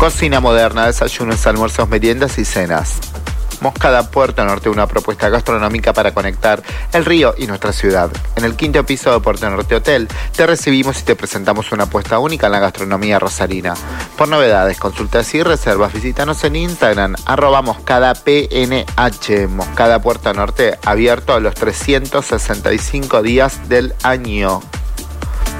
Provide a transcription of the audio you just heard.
Cocina moderna, desayunos, almuerzos, meriendas y cenas. Moscada Puerto Norte, una propuesta gastronómica para conectar el río y nuestra ciudad. En el 5º piso de Puerto Norte Hotel te recibimos y te presentamos una apuesta única en la gastronomía rosarina. Por novedades, consultas y reservas, visítanos en Instagram, @moscadapnh. Moscada Puerto Norte, abierto a los 365 días del año.